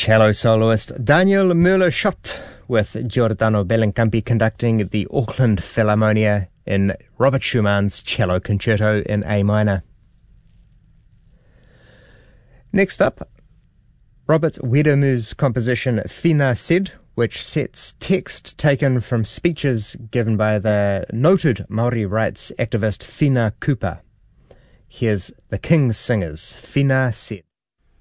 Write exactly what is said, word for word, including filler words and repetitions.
cello soloist Daniel Müller-Schott with Giordano Bellincampi conducting the Auckland Philharmonia in Robert Schumann's Cello Concerto in A minor. Next up, Robert Wedemuth's composition Fina Sid, which sets text taken from speeches given by the noted Maori rights activist Fina Kupa. Here's the King's Singers, Fina Sid.